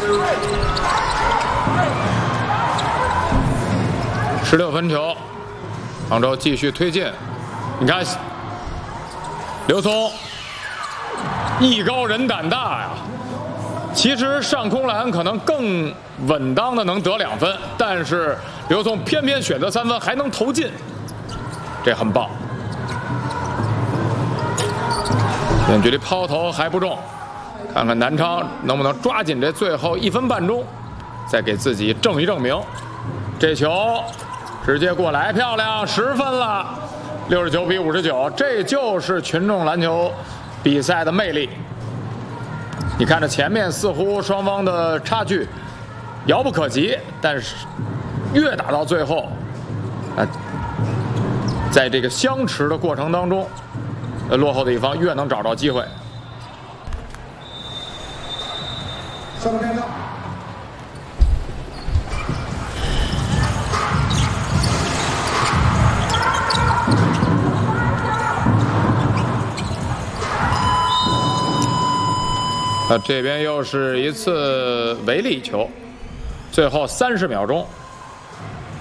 16分球，杭州继续推进。你看，刘聪艺高人胆大呀。其实上空篮可能更稳当的能得2分，但是刘聪偏偏选择3分，还能投进，这很棒。远距离抛投还不中，看看南昌能不能抓紧这最后1分半钟，再给自己证一证明。这球直接过来，漂亮，10分了，69比59，这就是群众篮球比赛的魅力。你看着前面似乎双方的差距遥不可及，但是越打到最后，在这个相持的过程当中，落后的一方越能找到机会。 上面看到。 这边又是一次违例球，最后30秒钟